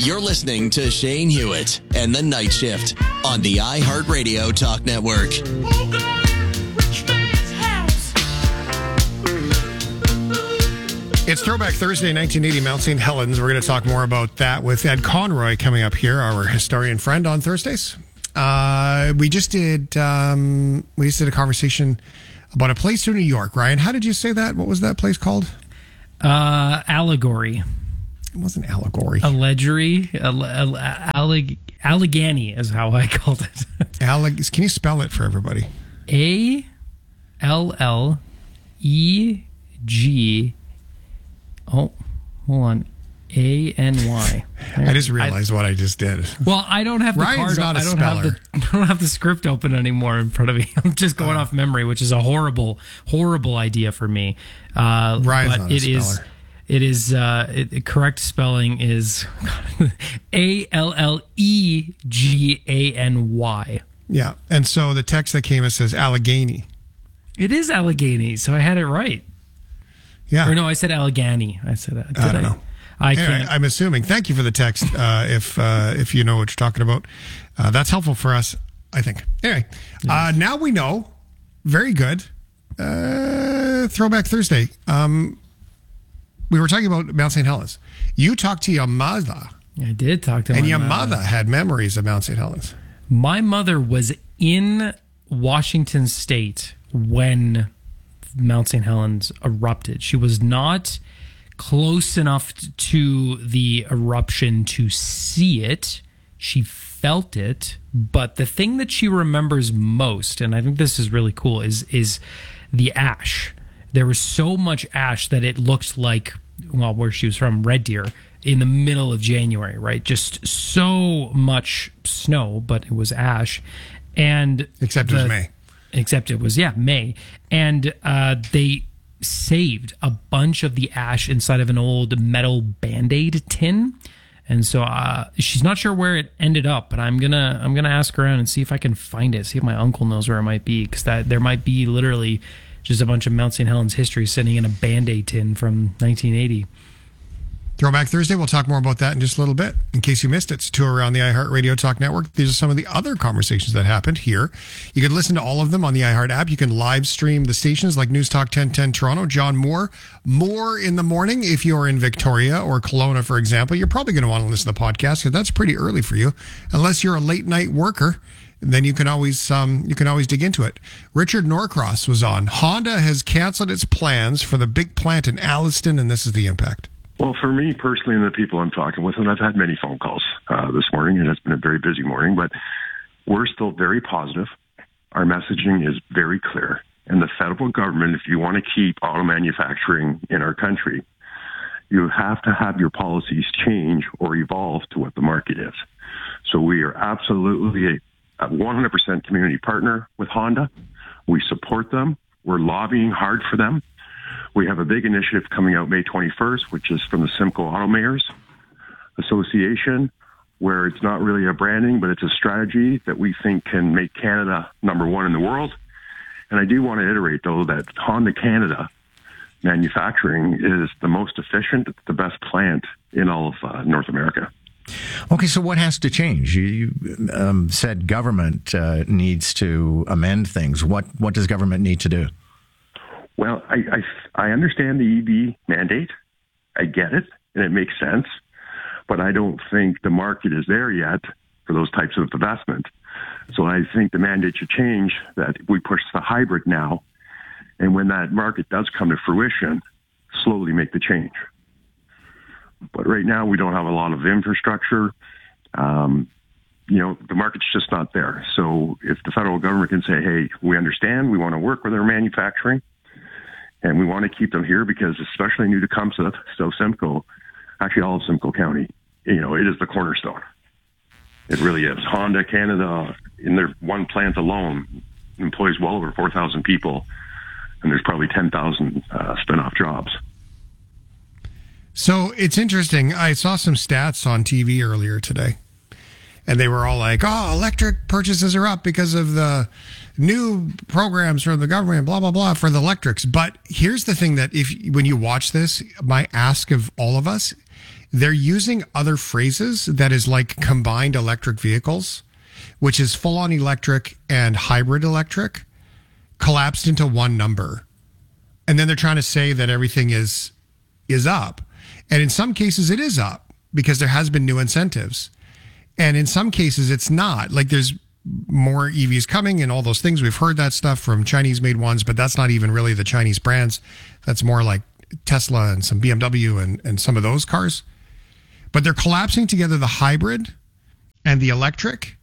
You're listening to Shane Hewitt and the Night Shift on the iHeartRadio Talk Network. It's Throwback Thursday, 1980, Mount St. Helens. We're going to talk more about that with Ed Conroy coming up here, our historian friend on Thursdays. We just did a conversation about a place in New York. Ryan, how did you say that? What was that place called? Allegory. It wasn't Allegory. Allegory. Allegheny is how I called it. Can you spell it for everybody? A-L-L-E-G. Oh, hold on. A-N-Y. I just realized what I just did. Well, I don't have the Ryan's card. not a speller. I don't have the script open anymore in front of me. I'm just going off memory, which is a horrible, horrible idea for me. Ryan's not a speller. Correct spelling is A-L-L-E-G-A-N-Y. Yeah, and so the text that came, it says Allegheny. It is Allegheny, so I had it right. Yeah. Or no, I said Allegheny. I said that. I don't know. Anyway, I'm assuming. Thank you for the text. If you know what you're talking about, that's helpful for us, I think. Anyway, now we know. Very good. Throwback Thursday. We were talking about Mount St. Helens. You talked to your mother. I did talk to my mother. And your mother had memories of Mount St. Helens. My mother was in Washington State when Mount St. Helens erupted. She was not close enough to the eruption to see it. She felt it. But the thing that she remembers most, and I think this is really cool, is the ash. There was so much ash that it looked like, well, where she was from, Red Deer, in the middle of January, right? Just so much snow, but it was ash. And Except it was May. Except it was, May. And they saved a bunch of the ash inside of an old metal Band-Aid tin. And so she's not sure where it ended up, but I'm gonna ask around and see if I can find it, see if my uncle knows where it might be, because there might be literally just a bunch of Mount St. Helens history sitting in a Band-Aid tin from 1980. Throwback Thursday, we'll talk more about that in just a little bit. In case you missed it, it's Tour Around the iHeartRadio Talk Network. These are some of the other conversations that happened here. You can listen to all of them on the iHeart app. You can live stream the stations like News Talk 1010 Toronto, John Moore in the morning. If you're in Victoria or Kelowna, for example, you're probably going to want to listen to the podcast because that's pretty early for you. Unless you're a late night worker, then you can always dig into it. Richard Norcross was on. Honda has canceled its plans for the big plant in Alliston, and this is the impact. Well, for me personally and the people I'm talking with, and I've had many phone calls this morning, and it's been a very busy morning, but we're still very positive. Our messaging is very clear. And the federal government, if you want to keep auto manufacturing in our country, you have to have your policies change or evolve to what the market is. So we are absolutely a 100% community partner with Honda. We support them. We're lobbying hard for them. We have a big initiative coming out May 21st, which is from the Simcoe Automakers Association, where it's not really a branding, but it's a strategy that we think can make Canada number one in the world. And I do want to iterate, though, that Honda Canada manufacturing is the most efficient, it's the best plant in all of North America. Okay, so what has to change? You said government needs to amend things. What does government need to do? Well, I understand the EV mandate. I get it, and it makes sense. But I don't think the market is there yet for those types of investment. So I think the mandate should change, that we push the hybrid now. And when that market does come to fruition, slowly make the change. But right now, we don't have a lot of infrastructure. The market's just not there. So if the federal government can say, hey, we understand, we want to work with our manufacturing, and we want to keep them here because especially new to Tecumseh, so Simcoe, actually all of Simcoe County, it is the cornerstone. It really is. Honda Canada, in their one plant alone, employs well over 4,000 people, and there's probably 10,000 spin-off jobs. So it's interesting. I saw some stats on TV earlier today, and they were all like, electric purchases are up because of the new programs from the government, blah, blah, blah, for the electrics. But here's the thing that when you watch this, my ask of all of us they're using other phrases that is like combined electric vehicles, which is full-on electric and hybrid electric collapsed into one number. And then they're trying to say that everything is up. And in some cases it is up because there has been new incentives. And in some cases it's not. Like there's more EVs coming and all those things. We've heard that stuff from Chinese-made ones, but that's not even really the Chinese brands. That's more like Tesla and some BMW and some of those cars. But they're collapsing together the hybrid and the electric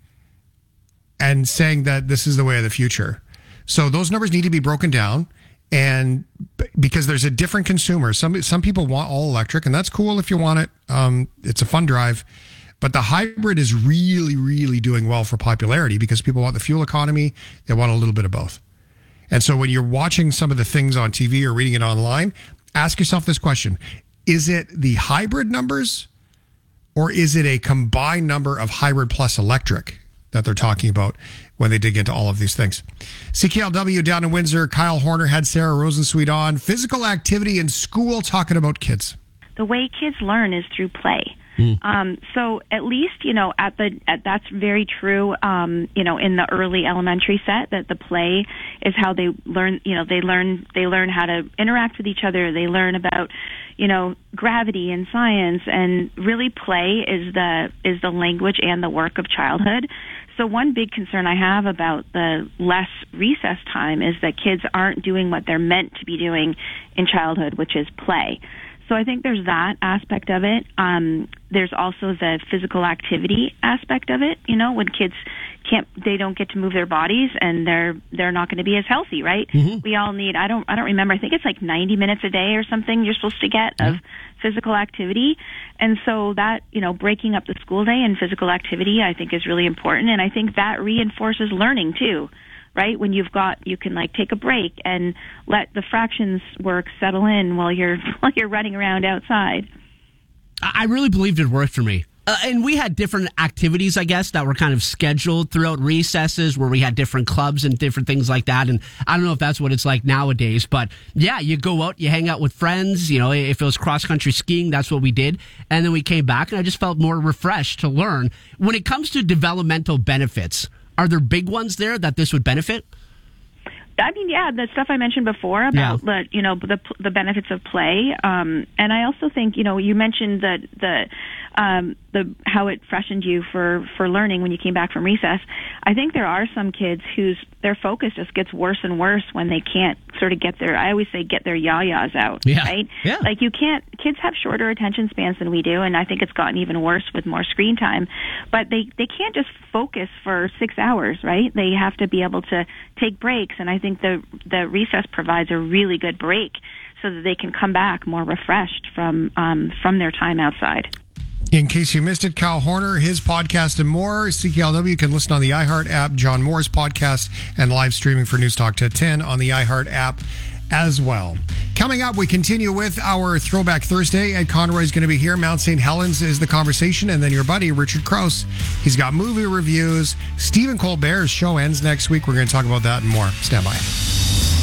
and saying that this is the way of the future. So those numbers need to be broken down, and because there's a different consumer. Some people want all electric, and that's cool if you want it. It's a fun drive. But the hybrid is really, really doing well for popularity because people want the fuel economy. They want a little bit of both. And so when you're watching some of the things on TV or reading it online, ask yourself this question. Is it the hybrid numbers or is it a combined number of hybrid plus electric that they're talking about when they dig into all of these things? CKLW down in Windsor, Kyle Horner had Sarah Rosensweet on. Physical activity in school, talking about kids. The way kids learn is through play. So at least, that's very true, in the early elementary set, that the play is how they learn, they learn how to interact with each other. They learn about, gravity and science, and really play is the language and the work of childhood. So one big concern I have about the less recess time is that kids aren't doing what they're meant to be doing in childhood, which is play. So I think there's that aspect of it. There's also the physical activity aspect of it. When kids they don't get to move their bodies, and they're not going to be as healthy, right? Mm-hmm. We all need, I don't remember, I think it's like 90 minutes a day or something you're supposed to get of physical activity. And so that, breaking up the school day and physical activity, I think is really important. And I think that reinforces learning too. Right? When you can take a break and let the fractions work settle in while you're running around outside. I really believed it worked for me. And we had different activities, I guess, that were kind of scheduled throughout recesses where we had different clubs and different things like that. And I don't know if that's what it's like nowadays, but yeah, you go out, you hang out with friends, if it was cross-country skiing, that's what we did. And then we came back and I just felt more refreshed to learn. When it comes to developmental benefits, are there big ones there that this would benefit? I mean, yeah, the stuff I mentioned before about the benefits of play, and I also think you mentioned the how it freshened you for learning when you came back from recess. I think there are some kids whose their focus just gets worse and worse when they can't sort of get their, I always say, get their yayas out, right? Yeah. Like kids have shorter attention spans than we do, and I think it's gotten even worse with more screen time. But they can't just focus for 6 hours, right? They have to be able to take breaks, and I think the recess provides a really good break so that they can come back more refreshed from their time outside. In case you missed it, Kyle Horner, his podcast and more, CKLW, you can listen on the iHeart app, John Moore's podcast, and live streaming for News Talk 10 on the iHeart app as well. Coming up, we continue with our Throwback Thursday. Ed Conroy's going to be here. Mount St. Helens is the conversation. And then your buddy, Richard Krause. He's got movie reviews. Stephen Colbert's show ends next week. We're going to talk about that and more. Stand by.